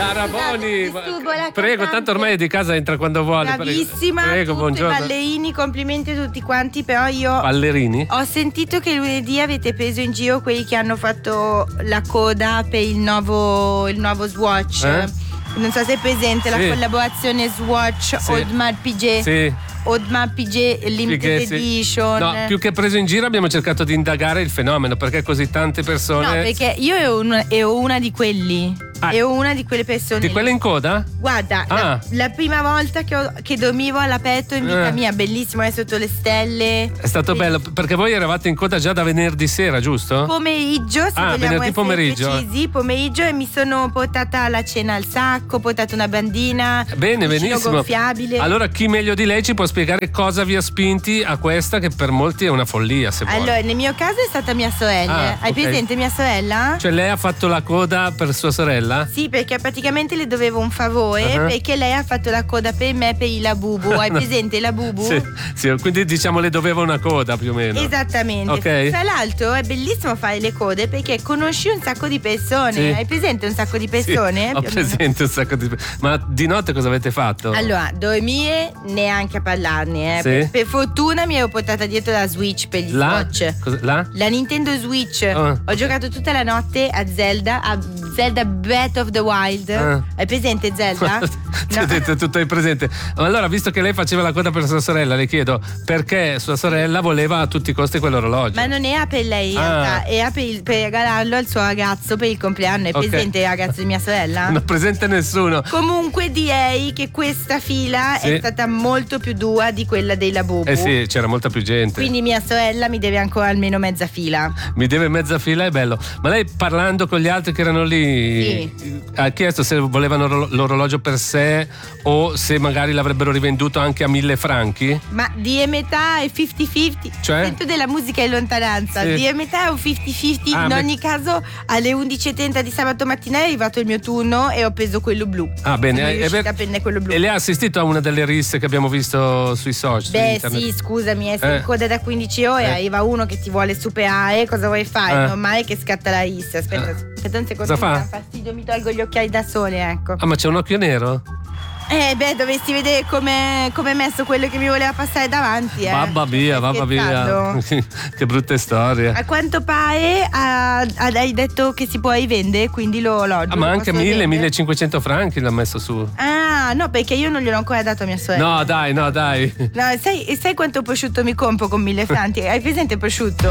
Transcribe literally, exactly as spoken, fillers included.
La Raboni, disturbo la prego, cantante. tanto ormai è di casa, entra quando vuole. Bravissima, prego, tutti buongiorno. ballerini, complimenti a tutti quanti, però io Ballerini? ho sentito che lunedì avete preso in giro quelli che hanno fatto la coda per il nuovo, il nuovo Swatch. Eh? Non so se è presente Sì. la collaborazione Swatch Sì. Audemars Piguet. Sì. Audemars Piguet Limited Fighe, sì. Edition. No, più che preso in giro abbiamo cercato di indagare il fenomeno, perché così tante persone. No, perché io ero una, ero una di quelli. Ah. Ero una di quelle persone. Di lì. quelle in coda? Guarda, Ah. la, la prima volta che, ho, che dormivo all'aperto in vita Eh. mia, bellissimo, è sotto le stelle. È stato bello, perché voi eravate in coda già da venerdì sera, giusto? Pomeriggio, se Ah, vogliamo venerdì essere pomeriggio. precisi, pomeriggio, e mi sono portata la cena al sacco, ho portato una bandina, Bene, cuscino benissimo. gonfiabile. Allora, chi meglio di lei ci può spiegare cosa vi ha spinti a questa, che per molti è una follia, se vuole. Allora, nel mio caso è stata mia sorella. Ah, Hai ok. presente mia sorella? Cioè, lei ha fatto la coda per sua sorella? Sì, perché praticamente le dovevo un favore, Uh-huh. perché lei ha fatto la coda per me per il Labubu. Hai No. presente il Labubu? Sì, sì, quindi diciamo le doveva una coda più o meno. Esattamente. Ok. Tra l'altro è bellissimo fare le code perché conosci un sacco di persone. Sì. Hai presente un sacco di Sì, persone? ho Più o meno. presente un sacco di. Ma di notte cosa avete fatto? Allora, dormire neanche a parlarne. Eh. Sì. Per, per fortuna mi ero portata dietro la Switch per gli La? Swatch. Cosa- la? La Nintendo Switch. Ah. Ho giocato tutta la notte a Zelda, a Zelda Breath of the Wild. Ah. Hai presente Zelda? Ti ho detto tutto hai presente. Ma allora, visto che lei faceva la coda per sua sorella, le chiedo perché sua sorella voleva a tutti i costi quell'orologio. Ma non era per lei in Ah. realtà, era per, il- per regalarlo al suo ragazzo per il compleanno. È Ok. presente il ragazzo di mia sorella? Non ho presente nessuno. Comunque direi che questa fila Sì. è stata molto più dura di quella dei Labubu. Eh sì, c'era molta più gente. Quindi mia sorella mi deve ancora almeno mezza fila. Mi deve mezza fila, è bello. Ma lei, parlando con gli altri che erano lì, ha chiesto se volevano l'oro- l'orologio per sé o se magari l'avrebbero rivenduto anche a mille franchi? Ma di metà è cinquanta cinquanta. Cioè? Sento della musica in lontananza. Sì. Di metà è un cinquanta cinquanta. Ah, in beh. ogni caso, alle undici e trenta di sabato mattina è arrivato il mio turno e ho preso quello blu. Ah, bene. Sono Eh, riuscita beh, a prendere quello blu. E lei ha assistito a una delle risse che abbiamo visto sui social? su Beh internet? sì, scusami, eh, sei Eh. in coda da quindici ore, Eh. arriva uno che ti vuole superare, cosa vuoi fare? Eh. È normale che scatta la rissa. Aspetta, Eh. aspetta un secondo, Cosa fa? mi dà fastidio, mi tolgo gli occhiali da sole, ecco. Ah, ma c'è un occhio nero? Eh beh, dovresti vedere come è messo quello che mi voleva passare davanti, eh. Mamma mia, Stai mamma mia. scherzando? Che brutte storie. A quanto pare ha- ha- hai detto che si può rivendere, quindi l'orologio. Ah, ma lo anche posso mille, rivendere? millecinquecento franchi l'ha messo su. Ah, no, perché io non gliel'ho ancora dato a mia sorella. No, dai, no, dai. No, sai, sai quanto prosciutto mi compro con mille franchi? Hai presente il prosciutto?